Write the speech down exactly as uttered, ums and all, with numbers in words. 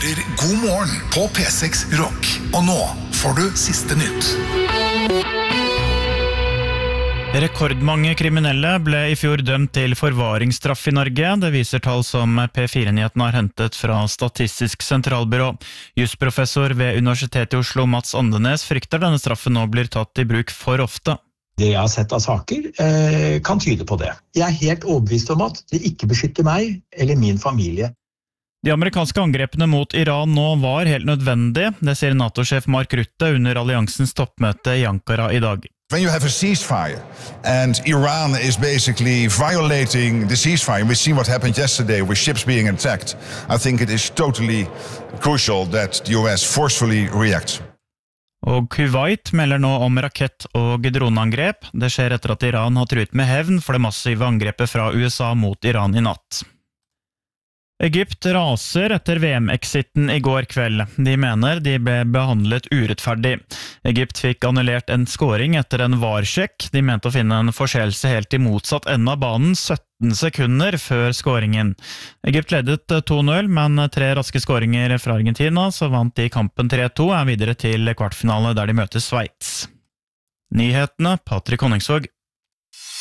hører God morgen på P seks Rock. Og nå får du siste nytt. Rekordmange kriminelle ble i fjor dømt til forvaringsstraff i Norge. Det viser tall som P fire-nyheten har hentet fra Statistisk sentralbyrå. Jusprofessor ved Universitetet i Oslo, Mats Andenes, frykter denne straffen nå blir tatt i bruk for ofte. Det jeg har sett av saker eh, kan tyde på det. Jeg er helt overbevist om at det ikke beskytter meg eller min familie. De amerikanske angrepene mot Iran nå var helt nødvendig. Det sier NATO-sjef Mark Rutte under alliansens toppmøte i Ankara i dag. When you have a ceasefire and Iran is basically violating the ceasefire, we see what happened yesterday with ships being attacked, I think it is totally crucial that the U S forcefully reacts. Og Kuwait melder nå om rakett- og droneangrep. Det skjer etter at Iran har truet med hevn for det massive angrepet fra U S A mot Iran i natt. Egypt raser etter V M-exiten i går kveld. De mener de ble behandlet urettferdig. Egypt fikk annullert en scoring etter en varsjekk. De mente å finne en forseelse helt i motsatt ende av banen sytten sekunder før scoringen. Egypt ledet to null, men tre raske scoringer fra Argentina, så vant de kampen tre to, er videre til kvartfinale der de møter Sveits. Nyhetene, Patrick Honningsvåg.